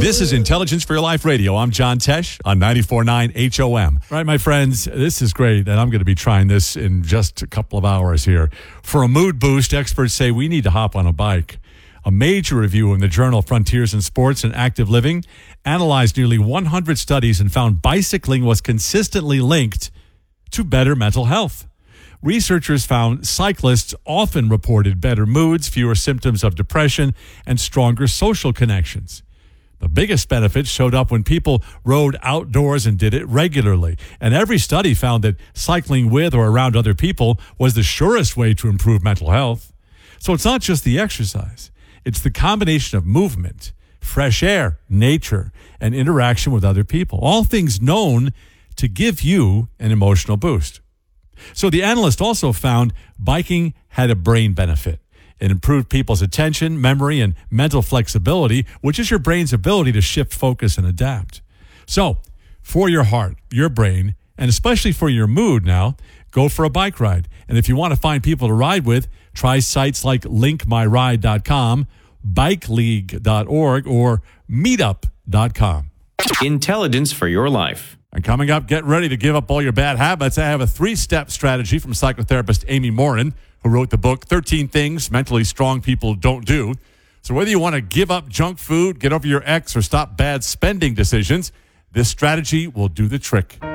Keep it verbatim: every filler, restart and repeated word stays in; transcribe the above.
This is Intelligence for Your Life Radio. I'm John Tesh on ninety-four point nine H O M. All right, my friends, this is great, and I'm going to be trying this in just a couple of hours here. For a mood boost, experts say we need to hop on a bike. A major review in the journal Frontiers in Sports and Active Living analyzed nearly one hundred studies and found bicycling was consistently linked to better mental health. Researchers found cyclists often reported better moods, fewer symptoms of depression, and stronger social connections. The biggest benefits showed up when people rode outdoors and did it regularly. And every study found that cycling with or around other people was the surest way to improve mental health. So it's not just the exercise. It's the combination of movement, fresh air, nature, and interaction with other people. All things known to give you an emotional boost. So the analyst also found biking had a brain benefit. It improved people's attention, memory, and mental flexibility, which is your brain's ability to shift focus and adapt. So, for your heart, your brain, and especially for your mood now, go for a bike ride. And if you want to find people to ride with, try sites like link my ride dot com, bike league dot org, or meetup dot com. Intelligence for your life. And coming up, get ready to give up all your bad habits. I have a three-step strategy from psychotherapist Amy Morin, who wrote the book, thirteen Things Mentally Strong People Don't Do. So whether you want to give up junk food, get over your ex, or stop bad spending decisions, this strategy will do the trick.